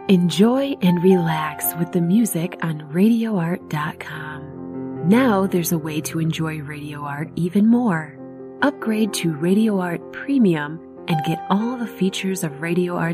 Enjoy and relax with the music on RadioArt.com. Now there's a way to enjoy Radio Art even more. Upgrade to Radio Art Premium and get all the features of Radio Art